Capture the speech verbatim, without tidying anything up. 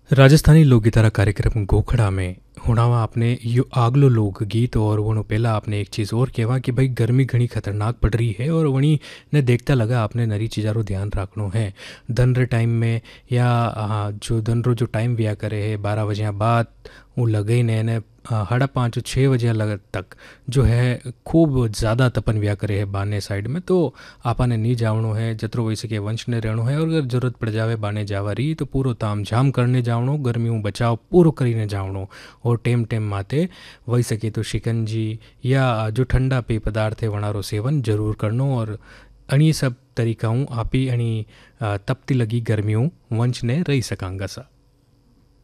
राजस्थानी लोकगीतारा कार्यक्रम गोखड़ा में हुणावा आपने यो आगलो लोकगीत और वणो पहला आपने एक चीज़ और कहवा कि भाई गर्मी घनी खतरनाक पड़ रही है और वणी ने देखता लगा आपने नरी चीज़ारो ध्यान रखनो है। दिन रे टाइम में या हाँ, जो दिन रो जो टाइम व्या करे है बारह बजे बाद वो लगे ने ने साढ़े पाँच छः बजे लग तक जो है खूब ज़्यादा तपन व्या करे है बाने साइड में, तो आपा ने नहीं जावणो है जतरो वही सके वंश ने रहणो है। और अगर जरूरत पड़ जावे बाने जावा रही तो पूरो ताम झाम करने जावणो, गर्मी में बचाव पूरो करीने जावणो। और टेम टेम माते वही सके तो शिकंजी या जो ठंडा पेय पदार्थ है वनारो सेवन जरूर करनो। और अणी सब तरीकाऊं आपी अणी तपती लगी गर्मियों वंश ने रही सकांगा सा।